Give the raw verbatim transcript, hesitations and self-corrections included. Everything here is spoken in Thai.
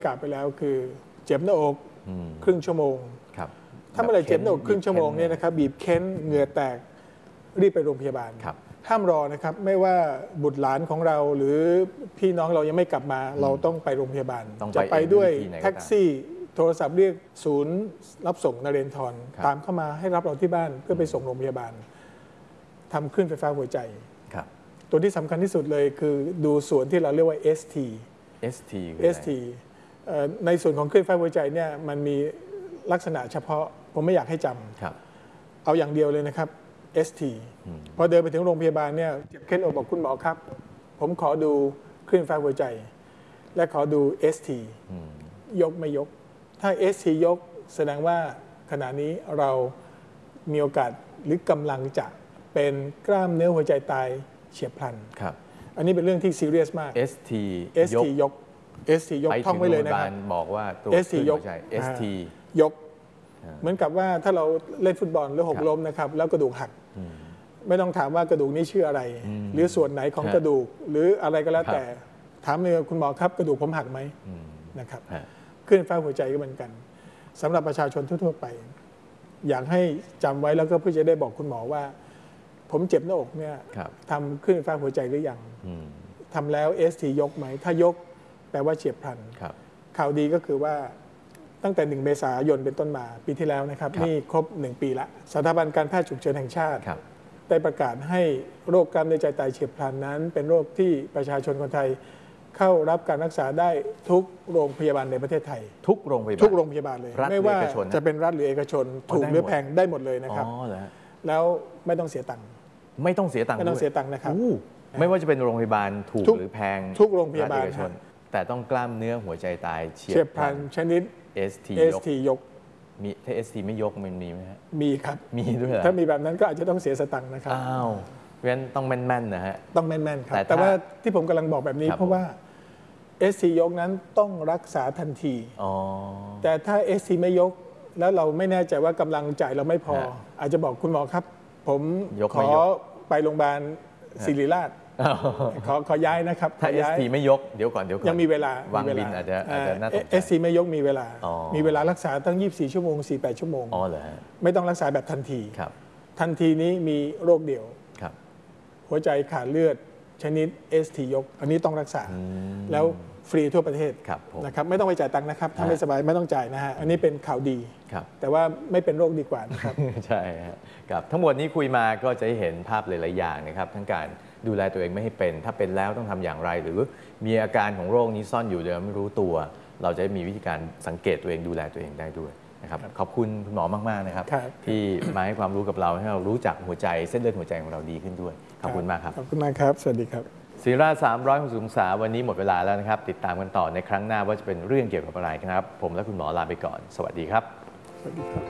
กล่าวไปแล้วคือเจ็บหน้าอกครึ่งชั่วโมงถ้าเมื่อไหร่เจ็บหน้าอกครึ่งชั่วโมงเนี่ยนะครับบีบเค้นเหงื่อแตกรีบไปโรงพยาบาลห้ามรอนะครับไม่ว่าบุตรหลานของเราหรือพี่น้องเรายังไม่กลับมาเราต้องไปโรงพยาบาลจะไปด้วยแท็กซี่โทรศัพท์เรียกศูนย์รับส่งนเรนทรตามเข้ามาให้รับเราที่บ้านเพื่อไปส่งโรงพยาบาลทำคลื่นไฟฟ้าหัวใจตัวที่สำคัญที่สุดเลยคือดูส่วนที่เราเรียกว่า เอส ทีเอส ทีเอส ที ในส่วนของคลื่นไฟฟ้าหัวใจเนี่ยมันมีลักษณะเฉพาะผมไม่อยากให้จำเอาอย่างเดียวเลยนะครับ เอส ที พอเดินไปถึงโรงพยาบาลเนี่ยเจ็บเค้นอกบอกคุณหมอครับผมขอดูคลื่นไฟฟ้าหัวใจและขอดู เอส ที ยกไม่ยกถ้า เอส ที ยกแสดงว่าขณะนี้เรามีโอกาสหรือกำลังจะเป็นกล้ามเนื้อหัวใจตายเฉียบพลันอันนี้เป็นเรื่องที่ซีเรียสมากเอส ทีเอส ที ยก เอส ที ยกท่องไว้เลยนะครับบอกว่าตัวเอส ที ยกเอส ทียกเหมือนกับว่าถ้าเราเล่นฟุตบอลหรือหกล้มนะครับแล้วกระดูกหักไม่ต้องถามว่ากระดูกนี้ชื่ออะไร หรือส่วนไหนของกระดูกหรืออะไรก็แล้วแต่ถามเลยคุณหมอครับกระดูกผมหักไหมนะครับคลื่นไฟฟ้าหัวใจก็เหมือนกันสำหรับประชาชนทั่วๆไปอยากให้จำไว้แล้วก็เพื่อจะได้บอกคุณหมอว่าผมเจ็บหน้าอกเนี่ยทำคลื่นไฟฟ้าหัวใจหรือยังทำแล้ว เอส ที ยกไหมถ้ายกแปลว่าเฉียบพลันข่าวดีก็คือว่าตั้งแต่หนึ่งเมษายนเป็นต้นมาปีที่แล้วนะครับนี่ครบหนึ่งปีละสถาบันการแพทย์ฉุกเฉินแห่งชาติได้ประกาศให้โรคกล้ามเนื้อใจตายเฉียบพลันนั้นเป็นโรคที่ประชาชนคนไทยเข้ารับการรักษาได้ทุกโรงพยาบาลในประเทศไทยทุกโรงพยาบาลทุกโรงพยาบาลเลยไม่ว่าจะเป็นรัฐหรือเอกชนถูกหรือแพงได้หมดเลยนะครับแล้วไม่ต้องเสียตังค์ไม่ต้องเสียตังค์ไม่ต้องเสียตังค์นะครับไม่ว่าจะเป็นโรงพยาบาลถูกหรือแพงทุกโรงพยาบาลแต่ต้องกล้ามเนื้อหัวใจตายเฉียบพลันชนิดเอส ทียกมีถ้า เอส ที ไม่ยกมันมีไหมฮะมีครับมีด้วยถ้ามีแบบนั้นก็อาจจะต้องเสียสตังค์นะครับอ้าวเพราะฉะนั้นต้องแม่นๆนะฮะต้องแม่นๆครับแต่ว่าที่ผมกำลังบอกแบบนี้เพราะว่า เอส ที ยกนั้นต้องรักษาทันทีแต่ถ้า เอส ที ไม่ยกแล้วเราไม่แน่ใจว่ากำลังจ่ายเราไม่พออาจจะบอกคุณหมอครับผมขอไปโรงพยาบาลศิริราชขอขอย้ายนะครับถ้า เอส ที ไม่ยกเดี๋ยวก่อนเดี๋ยวก่อนยังมีเวลาวางบินอาจจะอาจจะน่าตกใจเอส ที ไม่ยกมีเวลามีเวลารักษาตั้งยี่สิบสี่ชั่วโมงสี่สิบแปดชั่วโมงอ๋อเหรอไม่ต้องรักษาแบบทันทีทันทีนี้มีโรคเดียวหัวใจขาดเลือดชนิด เอส ที ยกอันนี้ต้องรักษาแล้วฟรีทั่วประเทศนะครับไม่ต้องไปจ่ายตังค์นะครับถ้าไม่สบายไม่ต้องจ่ายนะฮะอันนี้เป็นข่าวดีแต่ว่าไม่เป็นโรคดีกว่านะครับใช่ครับทั้งหมดนี้คุยมาก็จะเห็นภาพหลายๆอย่างนะครับทั้งการดูแลตัวเองไม่ให้เป็นถ้าเป็นแล้วต้องทำอย่างไรหรือมีอาการของโรคนี้ซ่อนอยู่โดยไม่รู้ตัวเราจะมีวิธีการสังเกตตัวเองดูแลตัวเองได้ด้วยนะครับขอบคุณคุณหมอมากๆนะครับที่มาให้ความรู้กับเราให้เรารู้จักหัวใจเส้นเลือดหัวใจของเราดีขึ้นด้วยขอบคุณมากครับขอบคุณมากครับสวัสดีครับศิราสามร้อยหกสิบองศาวันนี้หมดเวลาแล้วนะครับติดตามกันต่อในครั้งหน้าว่าจะเป็นเรื่องเกี่ยวกับอะไรครับผมและคุณหมอลาไปก่อนสวัสดีครับสวัสดีครับ